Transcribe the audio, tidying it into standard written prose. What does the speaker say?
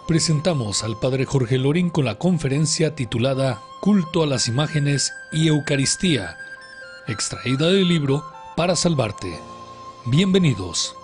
presentamos al Padre Jorge Lorín con la conferencia titulada Culto a las Imágenes y Eucaristía, extraída del libro Para Salvarte. Bienvenidos.